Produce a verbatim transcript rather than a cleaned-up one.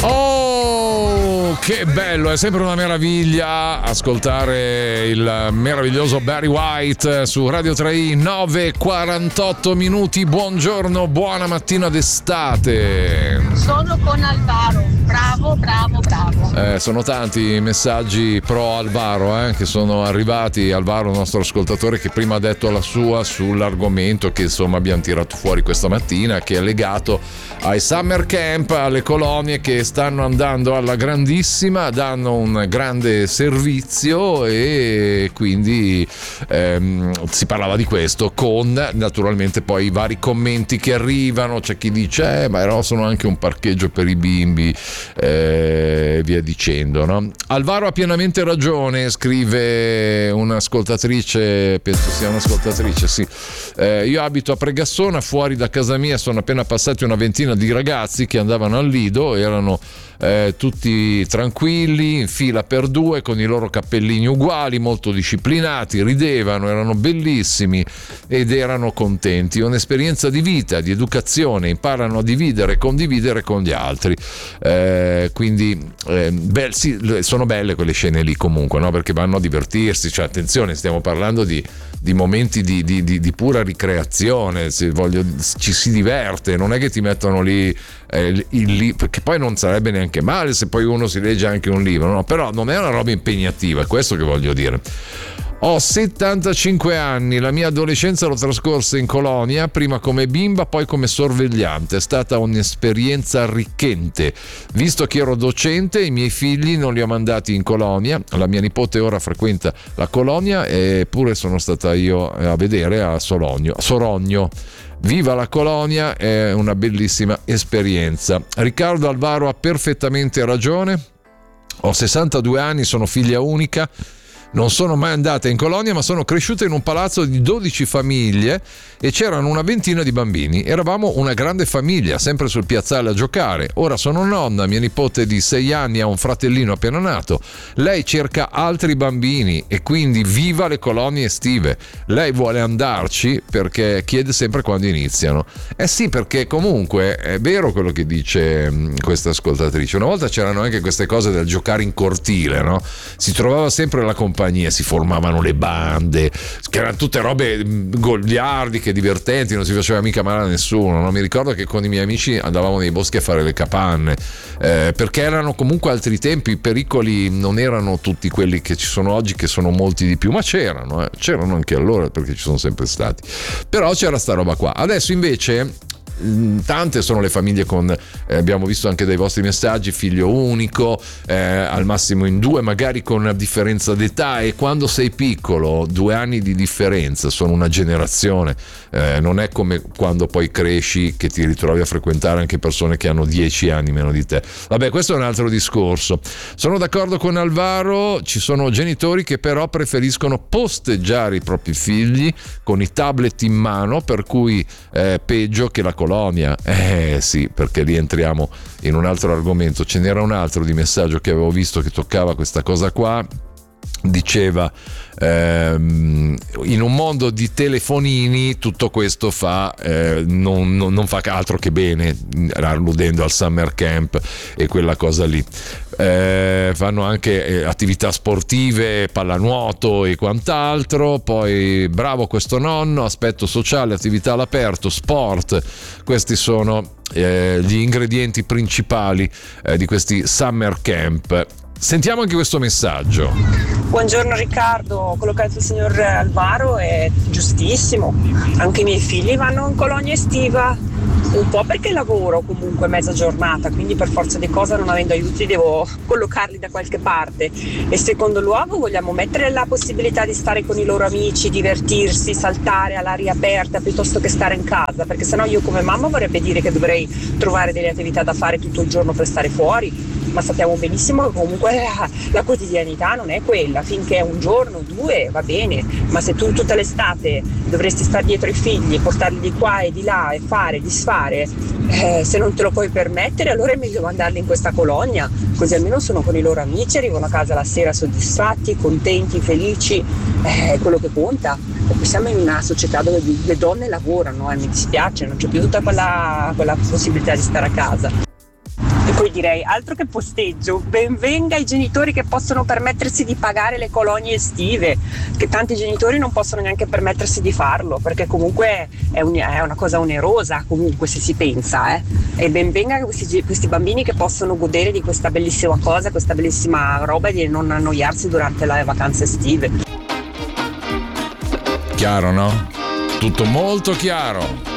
Oh, che bello, è sempre una meraviglia ascoltare il meraviglioso Barry White su Radio tre i, nove e quarantotto minuti. Buongiorno, buona mattina d'estate. Sono con Alvaro, bravo, bravo, bravo. Eh, sono tanti i messaggi pro Alvaro eh, che sono arrivati. Alvaro, nostro ascoltatore, che prima ha detto la sua sull'argomento che insomma abbiamo tirato fuori questa mattina, che è legato ai summer camp, alle colonie che stanno andando alla grandissima, danno un grande servizio e quindi ehm, si parlava di questo, con naturalmente poi i vari commenti che arrivano. C'è chi dice eh, ma no, sono anche un parcheggio per i bimbi e eh, via dicendo, no? Alvaro ha pienamente ragione, scrive un'ascoltatrice, penso sia un'ascoltatrice, sì. Eh, io abito a Pregassona, fuori da casa mia sono appena passati una ventina di ragazzi che andavano al lido, erano eh, tutti tranquilli, in fila per due, con i loro cappellini uguali, molto disciplinati, ridevano, erano bellissimi ed erano contenti. Un'esperienza di vita, di educazione, imparano a dividere e condividere con gli altri. Eh, quindi eh, beh, sì, sono belle quelle scene lì comunque, no? Perché vanno a divertirsi, cioè attenzione, stiamo parlando di di momenti di, di, di, di pura ricreazione, se voglio, ci si diverte, non è che ti mettono lì eh, il libro, perché poi non sarebbe neanche male se poi uno si legge anche un libro, no? Però non è una roba impegnativa, è questo che voglio dire. Ho settantacinque anni, la mia adolescenza l'ho trascorsa in colonia, prima come bimba, poi come sorvegliante. È stata un'esperienza arricchente. Visto che ero docente, i miei figli non li ho mandati in colonia. La mia nipote ora frequenta la colonia, eppure sono stata io a vedere a Sologno, Sorogno. Viva la colonia, è una bellissima esperienza. Riccardo Alvaro ha perfettamente ragione. Ho sessantadue anni, sono figlia unica. Non sono mai andata in colonia, ma sono cresciuta in un palazzo di dodici famiglie e c'erano una ventina di bambini. Eravamo una grande famiglia, sempre sul piazzale a giocare. Ora sono nonna, mia nipote di sei anni ha un fratellino appena nato. Lei cerca altri bambini e quindi viva le colonie estive. Lei vuole andarci perché chiede sempre quando iniziano. Eh sì, perché comunque è vero quello che dice questa ascoltatrice. Una volta c'erano anche queste cose del giocare in cortile, no? Si trovava sempre la compagnia, si formavano le bande, che erano tutte robe goliardiche, divertenti, non si faceva mica male a nessuno, no? Mi ricordo che con i miei amici andavamo nei boschi a fare le capanne, eh, perché erano comunque altri tempi, i pericoli non erano tutti quelli che ci sono oggi, che sono molti di più, ma c'erano, eh, c'erano anche allora, perché ci sono sempre stati, però c'era sta roba qua. Adesso invece tante sono le famiglie con, eh, abbiamo visto anche dai vostri messaggi, figlio unico, eh, al massimo in due, magari con una differenza d'età, e quando sei piccolo due anni di differenza sono una generazione, eh, non è come quando poi cresci che ti ritrovi a frequentare anche persone che hanno dieci anni meno di te. Vabbè, questo è un altro discorso. Sono d'accordo con Alvaro, ci sono genitori che però preferiscono posteggiare i propri figli con i tablet in mano, per cui eh, peggio che la colonia. Eh sì, perché lì entriamo in un altro argomento. Ce n'era un altro di messaggio che avevo visto che toccava questa cosa qua. Diceva ehm, in un mondo di telefonini tutto questo fa eh, non, non, non fa altro che bene, alludendo al summer camp e quella cosa lì. Eh, fanno anche eh, attività sportive, pallanuoto e quant'altro. Poi bravo questo nonno, aspetto sociale, attività all'aperto, sport. Questi sono eh, gli ingredienti principali eh, di questi summer camp. Sentiamo anche questo messaggio. Buongiorno Riccardo, quello che ha detto il signor Alvaro è giustissimo. Anche i miei figli vanno in colonia estiva, un po' perché lavoro comunque mezza giornata, quindi per forza di cosa, non avendo aiuti, devo collocarli da qualche parte. E secondo luogo vogliamo mettere la possibilità di stare con i loro amici, divertirsi, saltare all'aria aperta piuttosto che stare in casa, perché sennò io come mamma vorrebbe dire che dovrei trovare delle attività da fare tutto il giorno per stare fuori. Ma sappiamo benissimo che comunque la, la quotidianità non è quella, finché è un giorno, due, va bene, ma se tu tutta l'estate dovresti stare dietro i figli, portarli di qua e di là e fare, disfare, eh, se non te lo puoi permettere allora è meglio mandarli in questa colonia, così almeno sono con i loro amici, arrivano a casa la sera soddisfatti, contenti, felici, eh, è quello che conta. Perché siamo in una società dove le donne lavorano, eh, mi dispiace, non c'è più tutta quella, quella possibilità di stare a casa. Poi direi, altro che posteggio, ben venga i genitori che possono permettersi di pagare le colonie estive, che tanti genitori non possono neanche permettersi di farlo, perché comunque è, un, è una cosa onerosa, comunque se si pensa, eh. E ben venga questi, questi bambini che possono godere di questa bellissima cosa, questa bellissima roba di non annoiarsi durante le vacanze estive. Chiaro, no? Tutto molto chiaro.